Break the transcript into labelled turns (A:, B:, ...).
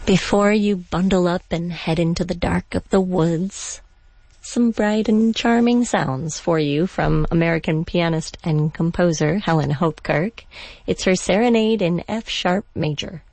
A: Before you bundle up and head into the dark of the woods, some bright and charming sounds for you from American pianist and composer Helen Hopkirk. It's her Serenade in F-sharp major.